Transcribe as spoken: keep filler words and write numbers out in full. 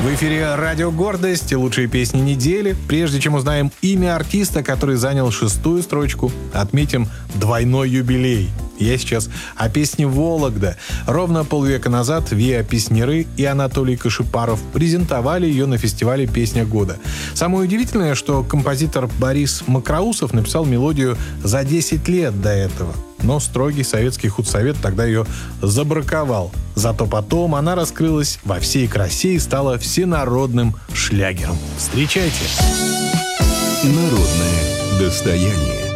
В эфире «Радио Гордость» и лучшие песни недели. Прежде чем узнаем имя артиста, который занял шестую строчку, отметим двойной юбилей. Я сейчас о песне «Вологда». Ровно полвека назад Виа Песняры и Анатолий Кашипаров презентовали ее на фестивале «Песня года». Самое удивительное, что композитор Борис Макроусов написал мелодию за десять лет до этого. Но строгий советский худсовет тогда ее забраковал. Зато потом она раскрылась во всей красе и стала всенародным шлягером. Встречайте! Народное достояние.